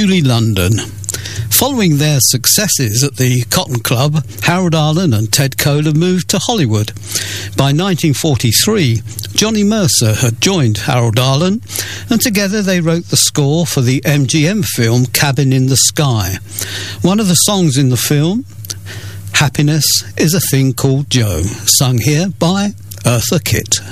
Julie London. Following their successes at the Cotton Club, Harold Arlen and Ted Koehler moved to Hollywood. By 1943, Johnny Mercer had joined Harold Arlen, and together they wrote the score for the MGM film Cabin in the Sky. One of the songs in the film, Happiness is a Thing Called Joe, sung here by Eartha Kitt.